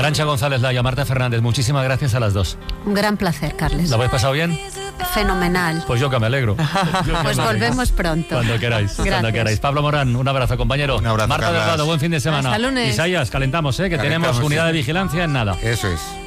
Arantxa González Laya, Marta Fernández, muchísimas gracias a las dos. Un gran placer, Carles. ¿Lo habéis pasado bien? Fenomenal. Pues yo que me alegro. Pues volvemos pronto. Cuando queráis. Cuando queráis. Pablo Morán, un abrazo, compañero. Un abrazo, Marta Carlas. Delgado, buen fin de semana. Hasta lunes. Isaías, calentamos, que tenemos Calentamos, unidad sí. de vigilancia en nada. Eso es.